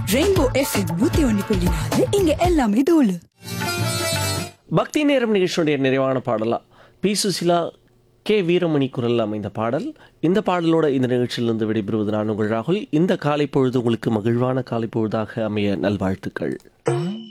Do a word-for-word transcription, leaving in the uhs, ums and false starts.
Rainbow FM நூத்தி ஒன்னு புள்ளி நாலு இங்க எல்லாமே தோலு. பக்தி நேரம் நிகழ்ச்சியுடைய நிறைவான பாடலா பி சுசிலா கே வீரமணி குரல் அமைந்த பாடல். இந்த பாடலோட இந்த நிகழ்ச்சியிலிருந்து விடைபெறுவது நான் உங்கள் ராகுல். இந்த காலை பொழுது உங்களுக்கு மகிழ்வான காலை பொழுதாக அமைய நல்வாழ்த்துக்கள்.